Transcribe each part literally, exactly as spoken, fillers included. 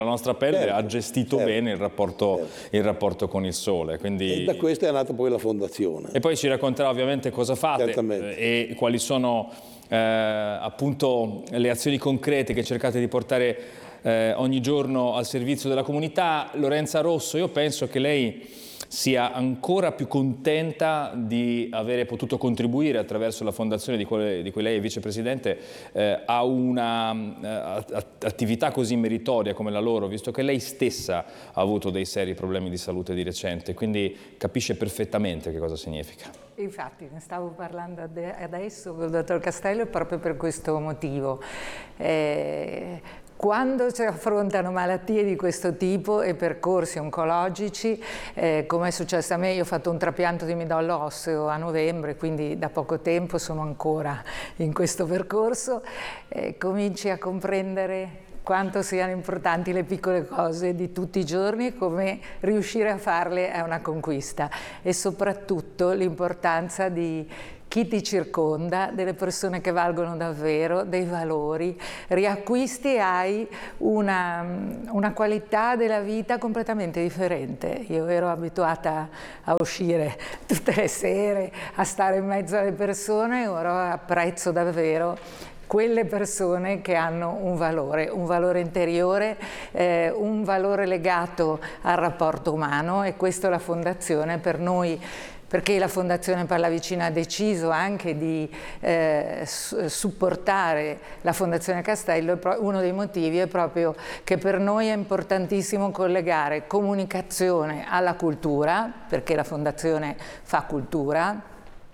La nostra pelle certo, ha gestito certo, bene il rapporto, certo. il rapporto con il sole. Quindi... E da questo è nata poi la fondazione. E poi ci racconterà ovviamente cosa fate eh, e quali sono eh, appunto le azioni concrete che cercate di portare eh, ogni giorno al servizio della comunità. Lorenza Rosso, io penso che lei sia ancora più contenta di avere potuto contribuire attraverso la fondazione di cui, di cui lei è vicepresidente eh, a una eh, attività così meritoria come la loro, visto che lei stessa ha avuto dei seri problemi di salute di recente, quindi capisce perfettamente che cosa significa. Infatti ne stavo parlando adesso con il dottor Castello proprio per questo motivo. Eh, Quando si affrontano malattie di questo tipo e percorsi oncologici, eh, come è successo a me, io ho fatto un trapianto di midollo osseo a novembre, quindi da poco tempo sono ancora in questo percorso, eh, cominci a comprendere quanto siano importanti le piccole cose di tutti i giorni e come riuscire a farle è una conquista, e soprattutto l'importanza di chi ti circonda, delle persone che valgono davvero, dei valori, riacquisti e hai una, una qualità della vita completamente differente. Io ero abituata a uscire tutte le sere, a stare in mezzo alle persone, ora apprezzo davvero quelle persone che hanno un valore, un valore interiore, eh, un valore legato al rapporto umano, e questo la Fondazione per noi, perché la Fondazione Pallavicino ha deciso anche di eh, supportare la Fondazione Castello. Uno dei motivi è proprio che per noi è importantissimo collegare comunicazione alla cultura, perché la Fondazione fa cultura,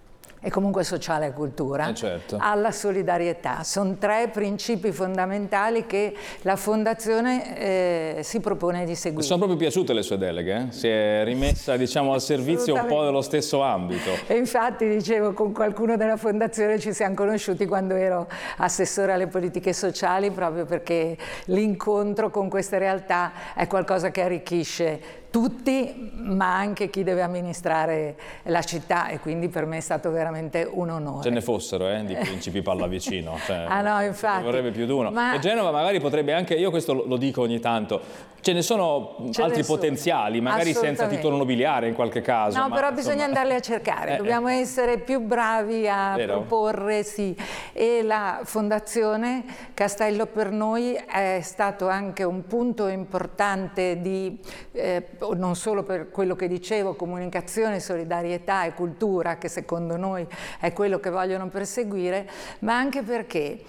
e comunque sociale e cultura, eh certo. alla solidarietà. Sono tre principi fondamentali che la Fondazione eh, si propone di seguire. Mi sono proprio piaciute le sue deleghe, eh? Si è rimessa diciamo al servizio un po' dello stesso ambito. E infatti dicevo, con qualcuno della Fondazione ci siamo conosciuti quando ero assessore alle politiche sociali, proprio perché l'incontro con queste realtà è qualcosa che arricchisce tutti, ma anche chi deve amministrare la città, e quindi per me è stato veramente un onore. Ce ne fossero eh, di principi Pallavicino, cioè, ah no, infatti. Ne vorrebbe più di uno. Ma... E Genova magari potrebbe anche, io questo lo, lo dico ogni tanto, ce ne sono ce altri ne sono. potenziali, magari senza titolo nobiliare in qualche caso. No, ma, però insomma... bisogna andarli a cercare, eh, dobbiamo eh. essere più bravi a Vero? proporre, sì. E la Fondazione Castello per noi è stato anche un punto importante di, eh, non solo per quello che dicevo, comunicazione, solidarietà e cultura, che secondo noi è quello che vogliono perseguire, ma anche perché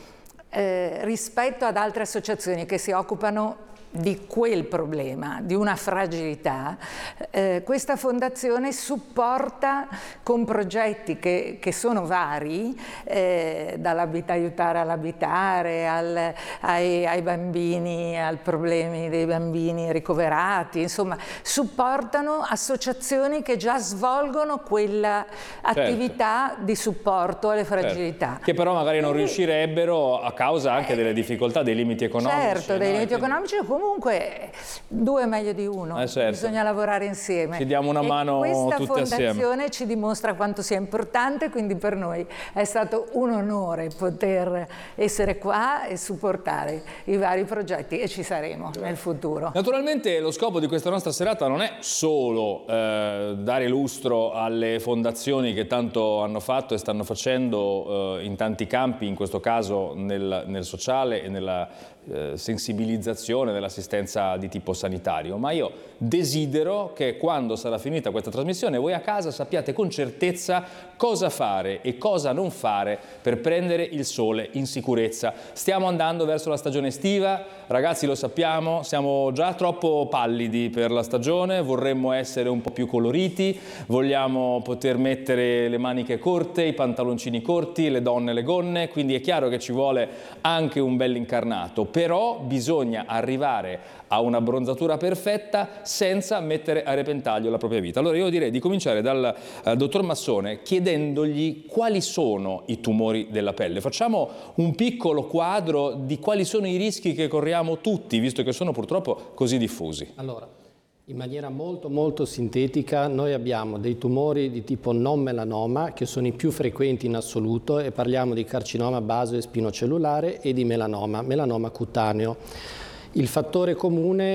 eh, rispetto ad altre associazioni che si occupano di quel problema, di una fragilità, eh, questa fondazione supporta con progetti che, che sono vari, eh, dall'aiutare all'abitare, al, ai, ai bambini, ai problemi dei bambini ricoverati, insomma, supportano associazioni che già svolgono quella attività certo. di supporto alle fragilità. Certo. Che però magari non riuscirebbero a causa anche delle difficoltà, dei limiti economici. Certo, dei no? limiti economici. Comunque due è meglio di uno, eh certo. bisogna lavorare insieme. Ci diamo una mano tutti assieme. Questa fondazione ci dimostra quanto sia importante, quindi per noi è stato un onore poter essere qua e supportare i vari progetti, e ci saremo nel futuro. Naturalmente lo scopo di questa nostra serata non è solo eh, dare lustro alle fondazioni che tanto hanno fatto e stanno facendo eh, in tanti campi, in questo caso nel, nel sociale e nella eh, sensibilizzazione, nell'assistenza di tipo sanitario, ma io desidero che quando sarà finita questa trasmissione voi a casa sappiate con certezza cosa fare e cosa non fare per prendere il sole in sicurezza. Stiamo andando verso la stagione estiva, ragazzi, lo sappiamo, siamo già troppo pallidi per la stagione, vorremmo essere un po' più coloriti, vogliamo poter mettere le maniche corte, i pantaloncini corti, le donne le gonne, quindi è chiaro che ci vuole anche un bel incarnato, però bisogna arrivare a una bronzatura perfetta senza mettere a repentaglio la propria vita. Allora io direi di cominciare dal uh, dottor Massone chiedendogli quali sono i tumori della pelle. Facciamo un piccolo quadro di quali sono i rischi che corriamo tutti, visto che sono purtroppo così diffusi. Allora, in maniera molto molto sintetica, noi abbiamo dei tumori di tipo non melanoma, che sono i più frequenti in assoluto, e parliamo di carcinoma baso e spinocellulare e di melanoma, melanoma cutaneo. Il fattore comune